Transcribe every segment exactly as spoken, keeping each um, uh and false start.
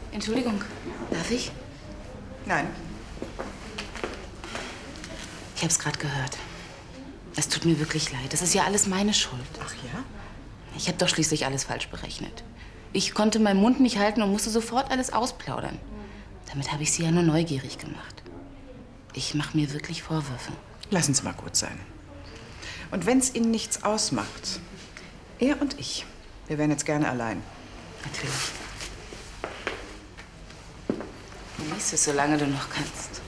Entschuldigung, darf ich? Nein. Ich habe es gerade gehört. Es tut mir wirklich leid. Das ist ja alles meine Schuld. Ach ja? Ich habe doch schließlich alles falsch berechnet. Ich konnte meinen Mund nicht halten und musste sofort alles ausplaudern. Damit habe ich Sie ja nur neugierig gemacht. Ich mache mir wirklich Vorwürfe. Lassen Sie mal gut sein. Und wenn es Ihnen nichts ausmacht, er und ich, wir wären jetzt gerne allein. Natürlich. Genieß es, solange du noch kannst.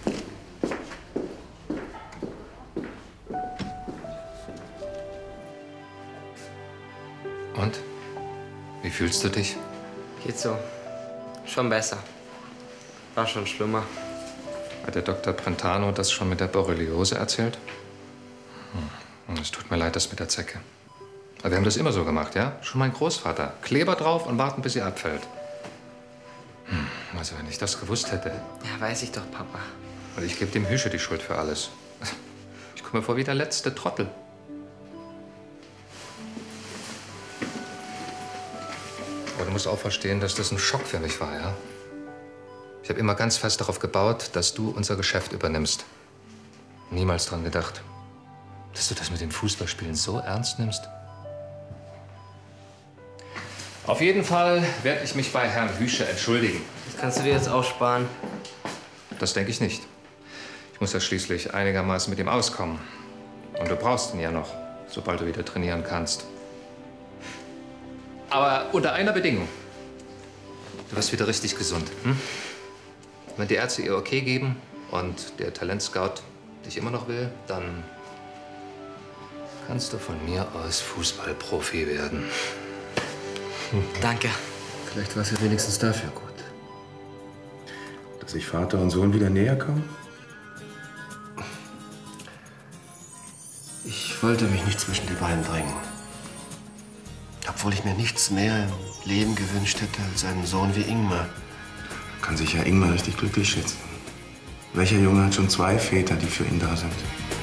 Und? Wie fühlst du dich? Geht so. Schon besser. War schon schlimmer. Hat der Doktor Brentano das schon mit der Borreliose erzählt? Hm. Es tut mir leid, das mit der Zecke. Aber wir haben das immer so gemacht, ja? Schon mein Großvater. Kleber drauf und warten, bis sie abfällt. Hm. Also, wenn ich das gewusst hätte. Ja, weiß ich doch, Papa. Und ich gebe dem Hüsche die Schuld für alles. Ich komme mir vor wie der letzte Trottel. Aber du musst auch verstehen, dass das ein Schock für mich war, ja? Ich habe immer ganz fest darauf gebaut, dass du unser Geschäft übernimmst. Niemals dran gedacht, dass du das mit dem Fußballspielen so ernst nimmst. Auf jeden Fall werde ich mich bei Herrn Hüsche entschuldigen. Das kannst du dir jetzt auch sparen. Das denke ich nicht. Ich muss ja schließlich einigermaßen mit ihm auskommen. Und du brauchst ihn ja noch, sobald du wieder trainieren kannst. Aber unter einer Bedingung. Du wirst wieder richtig gesund. Hm? Wenn die Ärzte ihr Okay geben und der Talentscout dich immer noch will, dann kannst du von mir aus Fußballprofi werden. Hm. Danke. Vielleicht war es ja wenigstens dafür gut. Dass sich Vater und Sohn wieder näher kommen? Ich wollte mich nicht zwischen die beiden drängen. Obwohl ich mir nichts mehr im Leben gewünscht hätte als einen Sohn wie Ingmar. Kann sich ja Ingmar richtig glücklich schätzen. Welcher Junge hat schon zwei Väter, die für ihn da sind?